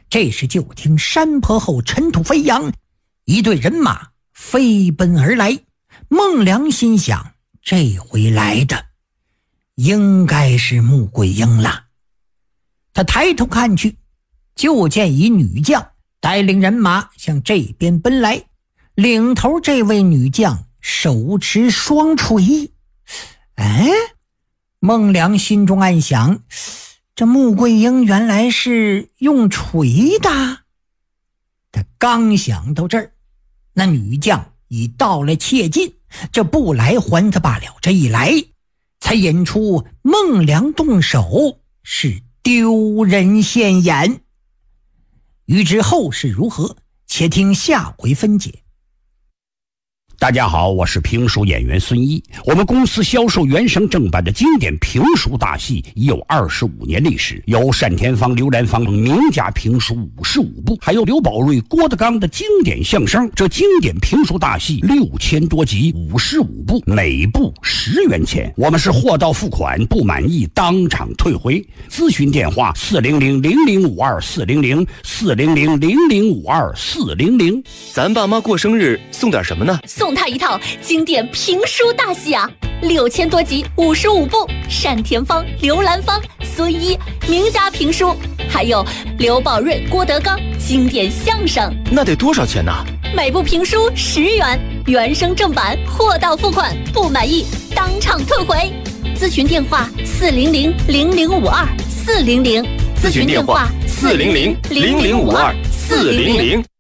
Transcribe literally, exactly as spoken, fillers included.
这时就听山坡后尘土飞扬，一队人马飞奔而来。孟良心想，这回来的应该是穆桂英了。他抬头看去，就见一女将带领人马向这边奔来，领头这位女将手持双锤。哎，孟良心中暗想，这穆桂英原来是用锤的。他刚想到这儿，那女将已到了切近，这不来还则罢了，这一来才引出孟良动手是丢人现眼。欲知后事如何，且听下回分解。 大家好，我是评书演员孙一。我们公司销售原声正版的经典评书大戏已有二十五年历史，有单田芳、刘兰芳名家评书五十五部，还有刘宝瑞、郭德纲的经典相声。这经典评书大戏六千多集，五十五部，每部十元钱。我们是货到付款，不满意当场退回。咨询电话：四零零零零五二四零零四零零零零五二四零零。 咱爸妈过生日送点什么呢？ 送他一套经典评书大戏啊，六千多集，五十五部，单田芳、刘兰芳、孙一名家评书，还有刘宝瑞、郭德纲经典相声。 那得多少钱呢？ 每部评书十元，原声正版，货到付款，不满意当场退回。咨询电话：四零零零零五二四零零。 咨询电话：四零零零零五二四零零。